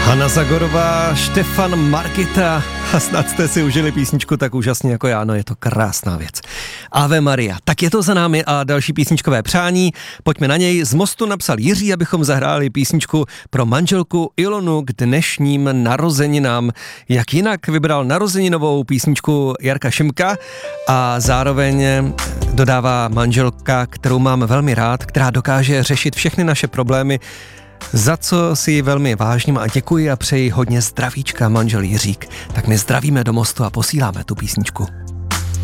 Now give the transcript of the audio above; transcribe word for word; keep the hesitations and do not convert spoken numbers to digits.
Hana Zagorová, Štefan Margita a snad jste si užili písničku tak úžasně jako já, no je to krásná věc. Ave Maria, tak je to za námi a další písničkové přání, pojďme na něj. Z Mostu napsal Jiří, abychom zahráli písničku pro manželku Ilonu k dnešním narozeninám. Jak jinak vybral narozeninovou písničku Jarka Šimka a zároveň dodává manželka, kterou mám velmi rád, která dokáže řešit všechny naše problémy, za co si ji velmi vážím a děkuji a přeji hodně zdravíčka, manžel Jiřík. Tak my zdravíme do Mostu a posíláme tu písničku.